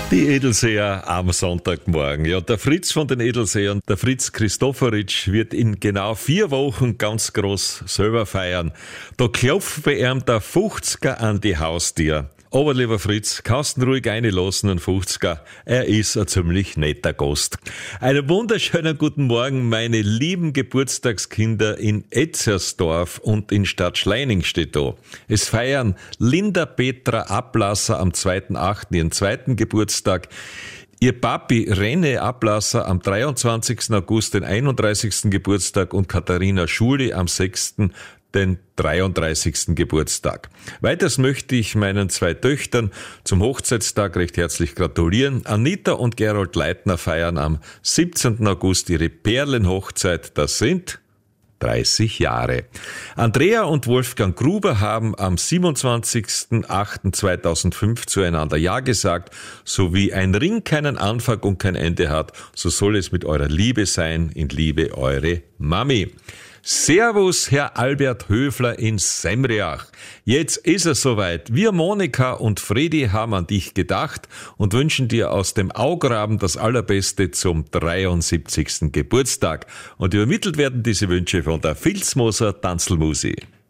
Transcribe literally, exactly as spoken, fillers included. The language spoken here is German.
Die Edelseher am Sonntagmorgen. Ja, der Fritz von den Edelseern, der Fritz Christoforitsch, wird in genau vier Wochen ganz groß selber feiern. Da klopft bei ihm der fünfziger an die Haustür. Aber lieber Fritz, kannst du ruhig reinlassen, ein fünfziger. Er ist ein ziemlich netter Gast. Einen wunderschönen guten Morgen, meine lieben Geburtstagskinder in Etzersdorf und in Stadt Schleining steht da. Es feiern Linda Petra Ablasser am zweiten achten ihren zweiten Geburtstag. Ihr Papi René Ablasser am dreiundzwanzigsten August den einunddreißigsten Geburtstag und Katharina Schuli am sechsten den dreiunddreißigsten Geburtstag. Weiters möchte ich meinen zwei Töchtern zum Hochzeitstag recht herzlich gratulieren. Anita und Gerold Leitner feiern am siebzehnten August ihre Perlenhochzeit. Das sind dreißig Jahre. Andrea und Wolfgang Gruber haben am siebenundzwanzigsten achten zweitausendfünf zueinander Ja gesagt, so wie ein Ring keinen Anfang und kein Ende hat, so soll es mit eurer Liebe sein, in Liebe eure Mami. Servus, Herr Albert Höfler in Semriach. Jetzt ist es soweit. Wir, Monika und Fredi, haben an dich gedacht und wünschen dir aus dem Augraben das Allerbeste zum dreiundsiebzigsten Geburtstag. Und übermittelt werden diese Wünsche von der Vilsmoser Tanzelmusi.